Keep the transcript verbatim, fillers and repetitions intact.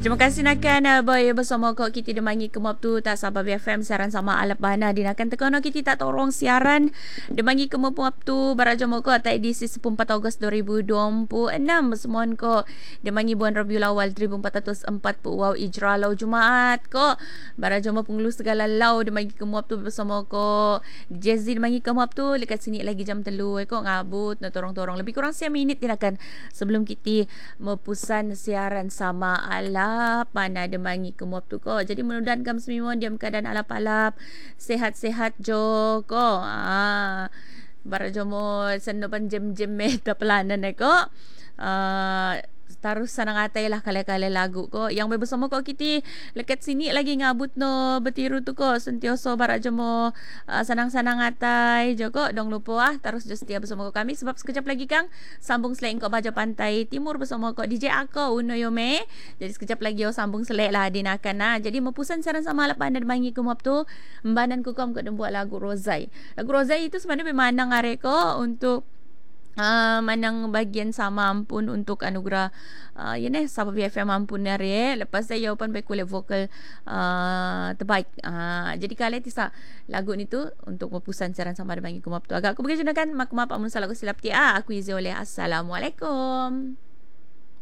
Terima kasih nakan uh, boy bersama kau kita demangi kemap tu tak sabar B F M siaran sama alap bana dinakan tekono kita tak tolong siaran demangi kemap tu baraja moko tak edisi sepuluh empat Ogos dua ribu dua puluh enam semuan ko demangi bulan Rabiul Awal seribu empat ratus empat puluh wow ijra lau Jumaat ko baraja mo penglu segala lau demangi kemap tu bersama ko Jazzy demangi kemap tu dekat sini lagi jam telu ko ngabut na torong-torong lebih kurang satu minit dinakan sebelum kita mepusan siaran sama alap mana ada mangi kemuap tu ko. Jadi mudah-mudahan kamu semua diam keadaan alap-alap, sehat-sehat jo ko. Ah, bara jomo senopan jem-jem me pelanan ko. Ah, taruh sanang atai lah kali-kali lagu ko. Yang bersama ko kita lekat sini lagi ngabut no betiru tu ko. Sentioso bara jomo uh, sanang-sanang atai jo ko. Dong lupa ah terus jo setia bersama ko kami sebab sekejap lagi Kang sambung selek ko baja pantai timur bersama ko D J ako Uno Yome. Jadi sekejap lagi yo sambung selek lah dinakan nah. Jadi mepusan saran sama alap anda bangi ko map tu mbanan ko kom ko buat lagu Rozai. Lagu Rozai itu sebenarnya memandang arek ko untuk Uh, manang bagian sama ampun untuk anugerah uh, ya ne Sabah B F M ampun nare lepas saya jawapan baik kuliah vokal uh, terbaik uh, jadi kalian tisa lagu ni tu untuk mepusan siaran sama ada bagi kumap tu agak aku berkejunakan mak maaf amun salah aku silap ti ah aku izin oleh assalamualaikum.